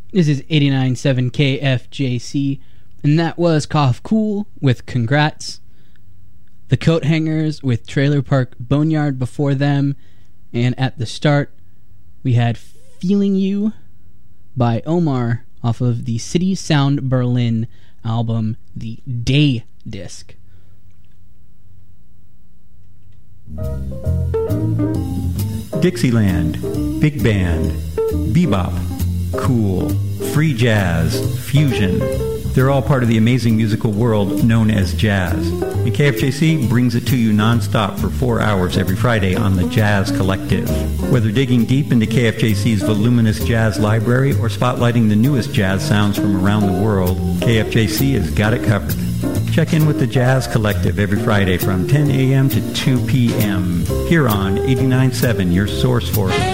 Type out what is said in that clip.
This is 89.7 KFJC, and that was Cough Cool with Congrats. The Coat Hangers with Trailer Park Boneyard before them, and at the start we had Feeling You by Omar off of the City Sound Berlin album, the Day Disc. Dixieland, big band, bebop, cool, free jazz, fusion. They're all part of the amazing musical world known as jazz. And KFJC brings it to you nonstop for 4 hours every Friday on the Jazz Collective. Whether digging deep into KFJC's voluminous jazz library or spotlighting the newest jazz sounds from around the world, KFJC has got it covered. Check in with the Jazz Collective every Friday from 10 a.m. to 2 p.m. here on 89.7, your source for